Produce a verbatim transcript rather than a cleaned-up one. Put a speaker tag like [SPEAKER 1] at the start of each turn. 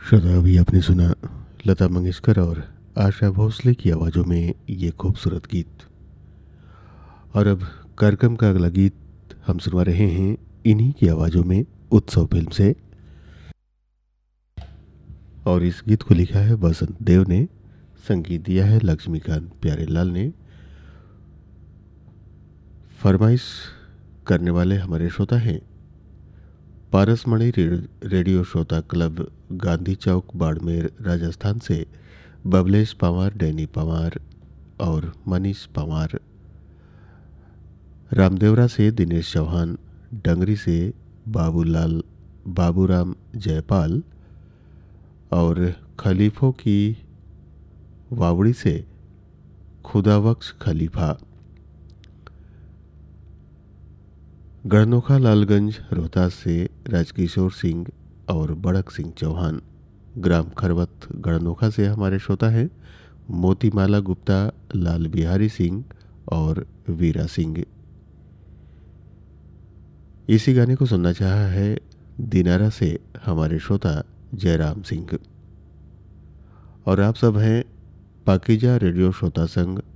[SPEAKER 1] श्रोता, अभी आपने सुना लता मंगेशकर और आशा भोसले की आवाज़ों में ये खूबसूरत गीत। और अब कार्यक्रम का अगला गीत हम सुनवा रहे हैं इन्हीं की आवाज़ों में, उत्सव फिल्म से। और इस गीत को लिखा है वसंत देव ने, संगीत दिया है लक्ष्मीकांत प्यारेलाल ने। फरमाइश करने वाले हमारे श्रोता हैं पारसमणि रे- रेडियो श्रोता क्लब, गांधी चौक, बाड़मेर, राजस्थान से बबलेश पवार, डैनी पवार और मनीष पवार। रामदेवरा से दिनेश चौहान, डंगरी से बाबूलाल बाबूराम जयपाल और खलीफों की वावड़ी से खुदाबख्श खलीफा। गढ़नोखा लालगंज रोहतास से राजकिशोर सिंह और बड़क सिंह चौहान। ग्राम खरवत गढ़नोखा से हमारे श्रोता हैं मोतीमाला गुप्ता, लाल बिहारी सिंह और वीरा सिंह। इसी गाने को सुनना चाहा है दिनारा से हमारे श्रोता जयराम सिंह। और आप सब हैं पाकीजा रेडियो श्रोता संघ